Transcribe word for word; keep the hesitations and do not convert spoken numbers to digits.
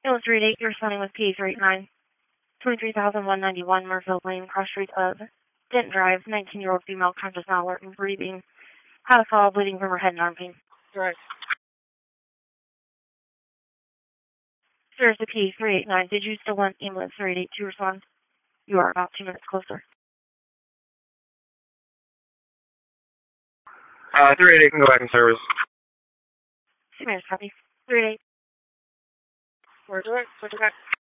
It was three eight, you're responding with P three eight nine, twenty-three thousand one hundred ninety-one Murfield Lane, cross street of Dent Drive, nineteen-year-old female, conscious, not alert, and breathing. Had a fall, bleeding from her head and arm pain. Right. Sir, the P three eight nine, did you still want ambulance three eight eight to respond? You are about two minutes closer. Uh, three eight eight can go back in service. Two minutes, copy. three eight eight. Where's it? Where's it at?